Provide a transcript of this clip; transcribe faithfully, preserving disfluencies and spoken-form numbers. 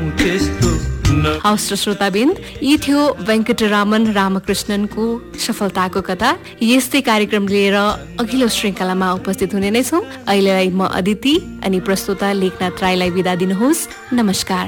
हवस् त श्रोताबिन्द, यी थियो वेङ्कटरामन रामकृष्णनको सफलताको कथा। यस्तै कार्यक्रम लिएर अघिल्लो श्रृङ्खलामा उपस्थित हुने नै छौँ। अहिलेलाई म अदिति अनि प्रस्तोता लेखनाथ राईलाई बिदा दिनुहोस्। नमस्कार।